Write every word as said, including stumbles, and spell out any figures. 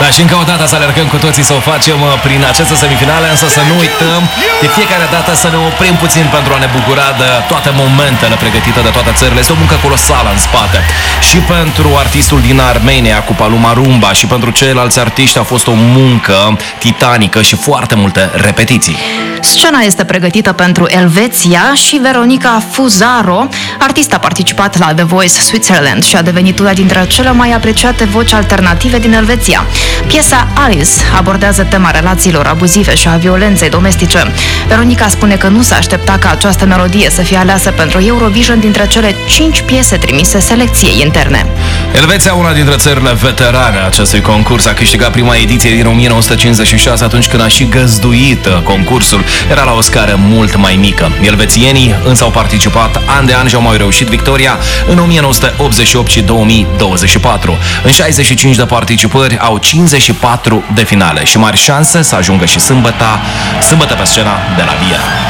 Da, și încă o dată să alergăm cu toții să o facem prin aceste semifinale, însă să nu uităm de fiecare dată să ne oprim puțin pentru a ne bucura de toate momentele pregătite de toate țările. Este o muncă colosală în spate. Și pentru artistul din Armenia cu Paloma Rumba și pentru ceilalți artiști a fost o muncă titanică și foarte multe repetiții. Scena este pregătită pentru Elveția și Veronica Fuzaro, artista a participat la The Voice Switzerland și a devenit una dintre cele mai apreciate voci alternative din Elveția. Piesa Alice abordează tema relațiilor abuzive și a violenței domestice. Veronica spune că nu se aștepta ca această melodie să fie aleasă pentru Eurovision dintre cele cinci piese trimise selecției interne. Elveția, una dintre țările veterane a acestui concurs, a câștigat prima ediție din o mie nouă sute cincizeci și șase, atunci când a și găzduit concursul. Era la o scară mult mai mică. Elvețienii însă au participat an de an și au mai reușit victoria în o mie nouă sute optzeci și opt și două mii douăzeci și patru. În șaizeci și cinci de participări au cincizeci și patru de finale și mari șanse să ajungă și sâmbătă, sâmbătă pe scena de la Viena.